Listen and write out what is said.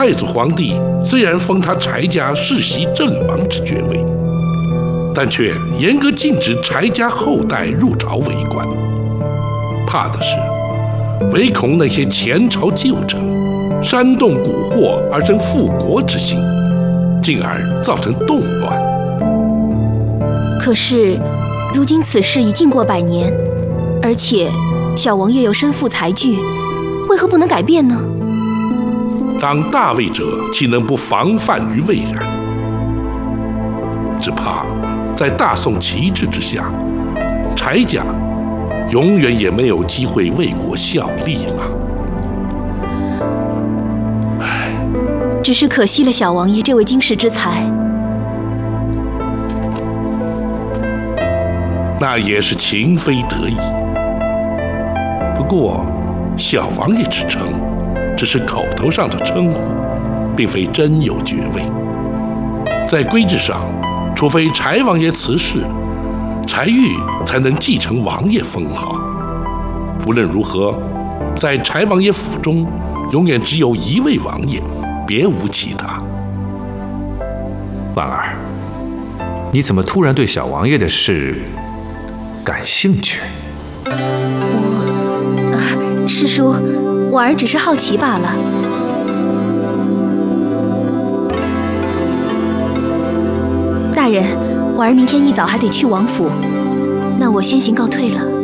太祖皇帝虽然封他柴家世袭阵亡之爵位，但却严格禁止柴家后代入朝为官，怕的是唯恐那些前朝旧臣煽动蛊惑而生复国之心，进而造成动乱。 可是，如今此事已经过100年，而且小王爷又身负财巨，为何不能改变呢？ 当大位者，岂能不防范于未然？只怕在大宋旗帜之下，柴家永远也没有机会为国效力了。 只是可惜了小王爷这位经世之才。 那也是情非得已。不过，小王爷之称，只是口头上的称呼，并非真有爵位。在规制上，除非柴王爷辞世，柴玉才能继承王爷封号。无论如何，在柴王爷府中，永远只有一位王爷，别无其他。 婉儿，你怎么突然对小王爷的事感兴趣？ 师叔，婉儿只是好奇罢了。大人，婉儿明天一早还得去王府，那我先行告退了。